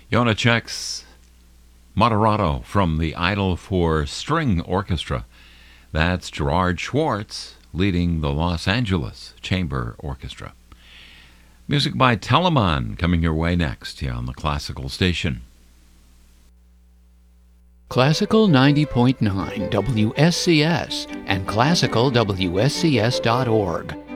Jonacek's Moderato from the Idol for String Orchestra. That's Gerard Schwartz leading the Los Angeles Chamber Orchestra. Music by Telemann coming your way next here on the Classical Station. Classical 90.9 WSCS and classicalwscs.org.